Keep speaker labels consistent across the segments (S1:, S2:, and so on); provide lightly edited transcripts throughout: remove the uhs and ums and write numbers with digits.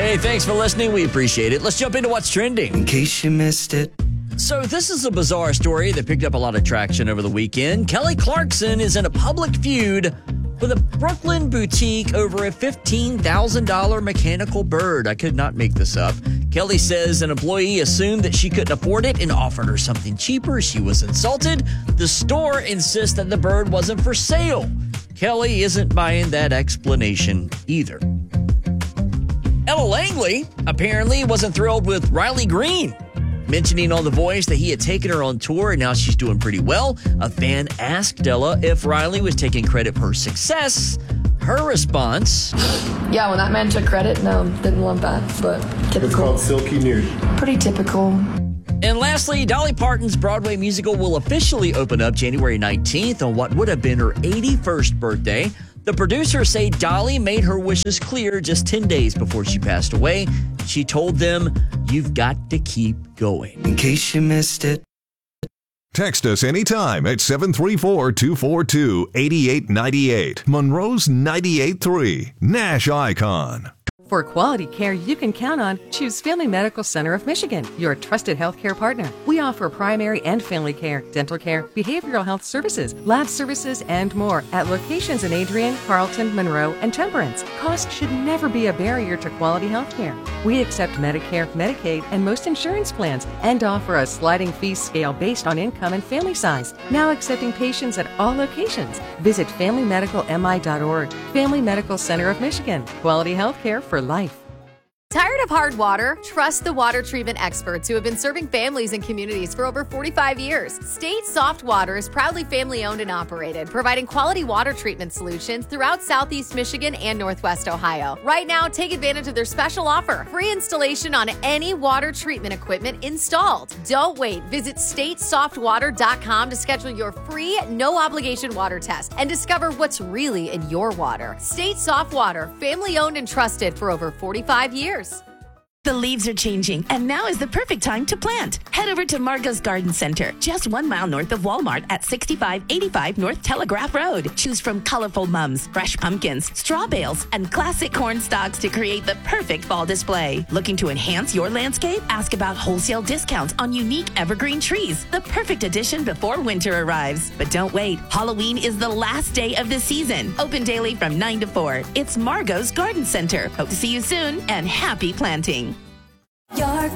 S1: Hey, thanks for listening. We appreciate it. Let's jump into what's trending.
S2: In case you missed it.
S1: So this is a bizarre story that picked up a lot of traction over the weekend. Kelly Clarkson is in a public feud with a Brooklyn boutique over a $15,000 mechanical bird. I could not make this up. Kelly says an employee assumed that she couldn't afford it and offered her something cheaper. She was insulted. The store insists that the bird wasn't for sale. Kelly isn't buying that explanation either. Ella Langley apparently wasn't thrilled with Riley Green, mentioning on The Voice that he had taken her on tour and now she's doing pretty well. A fan asked Ella if Riley was taking credit for her success. Her response:
S3: Yeah, when that man took credit, no, didn't want that, but typical.
S4: It's called Silky Nude.
S3: Pretty typical.
S1: And lastly, Dolly Parton's Broadway musical will officially open up January 19th on what would have been her 81st birthday. The producers say Dolly made her wishes clear just 10 days before she passed away. She told them, "You've got to keep going."
S2: In case you missed it.
S5: Text us anytime at 734-242-8898. Monroe's 98.3 Nash Icon.
S6: For quality care you can count on, choose Family Medical Center of Michigan, your trusted healthcare partner. We offer primary and family care, dental care, behavioral health services, lab services, and more at locations in Adrian, Carlton, Monroe, and Temperance. Cost should never be a barrier to quality healthcare. We accept Medicare, Medicaid, and most insurance plans and offer a sliding fee scale based on income and family size. Now accepting patients at all locations. Visit FamilyMedicalMI.org. Family Medical Center of Michigan. Quality healthcare for life.
S7: Tired of hard water? Trust the water treatment experts who have been serving families and communities for over 45 years. State Soft Water is proudly family-owned and operated, providing quality water treatment solutions throughout Southeast Michigan and Northwest Ohio. Right now, take advantage of their special offer. Free installation on any water treatment equipment installed. Don't wait. Visit statesoftwater.com to schedule your free, no-obligation water test and discover what's really in your water. State Soft Water, family-owned and trusted for over 45 years.
S8: The leaves are changing, and now is the perfect time to plant. Head over to Margot's Garden Center, just 1 mile north of Walmart at 6585 North Telegraph Road. Choose from colorful mums, fresh pumpkins, straw bales, and classic corn stalks to create the perfect fall display. Looking to enhance your landscape? Ask about wholesale discounts on unique evergreen trees, the perfect addition before winter arrives. But don't wait. Halloween is the last day of the season. Open daily from 9 to 4. It's Margot's Garden Center. Hope to see you soon, and happy planting.
S9: York,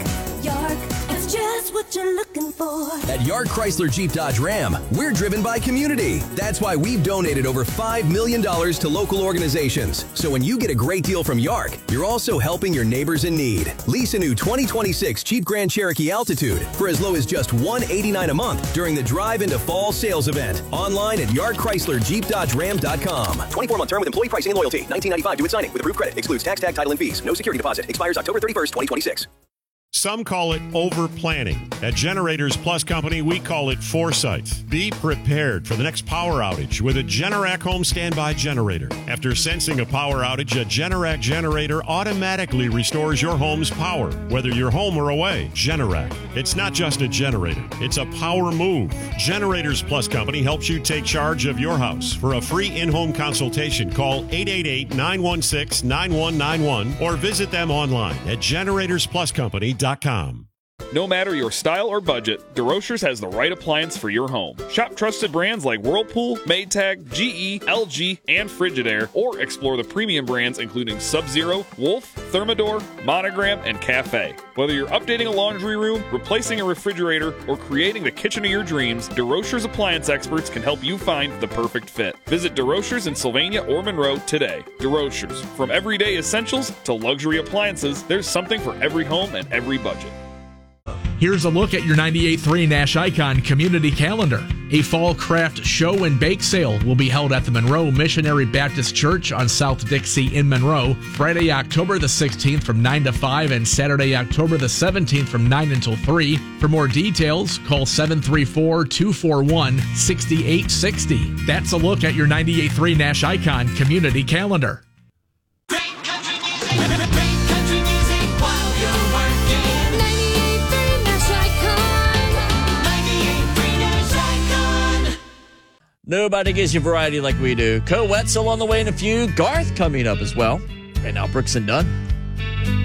S9: it's just what you're looking for.
S10: At York Chrysler Jeep Dodge Ram, we're driven by community. That's why we've donated over $5 million to local organizations. So when you get a great deal from York, you're also helping your neighbors in need. Lease a new 2026 Jeep Grand Cherokee Altitude for as low as just $189 a month during the Drive into Fall sales event. Online at YorkChryslerJeepDodgeRam.com. 24-month term with employee pricing and loyalty. $19.95 due at signing with approved credit. Excludes tax, tag, title, and fees. No security deposit. Expires October 31st, 2026.
S11: Some call it over-planning. At Generators Plus Company, we call it foresight. Be prepared for the next power outage with a Generac home standby generator. After sensing a power outage, a Generac generator automatically restores your home's power, whether you're home or away. Generac. It's not just a generator. It's a power move. Generators Plus Company helps you take charge of your house. For a free in-home consultation, call 888-916-9191 or visit them online at generatorspluscompany.com.
S12: No matter your style or budget, DeRochers has the right appliance for your home. Shop trusted brands like Whirlpool, Maytag, GE, LG, and Frigidaire, or explore the premium brands including Sub-Zero, Wolf, Thermador, Monogram, and Cafe. Whether you're updating a laundry room, replacing a refrigerator, or creating the kitchen of your dreams, DeRochers appliance experts can help you find the perfect fit. Visit DeRochers in Sylvania or Monroe today. DeRochers, from everyday essentials to luxury appliances, there's something for every home and every budget.
S13: Here's a look at your 98.3 Nash Icon community calendar. A fall craft show and bake sale will be held at the Monroe Missionary Baptist Church on South Dixie in Monroe, Friday, October the 16th from 9 to 5 and Saturday, October the 17th from 9 until 3. For more details, call 734-241-6860. That's a look at your 98.3 Nash Icon community calendar.
S1: Nobody gives you variety like we do. Co-Wetzel on the way in a few. Garth coming up as well. And now Brooks and Dunn.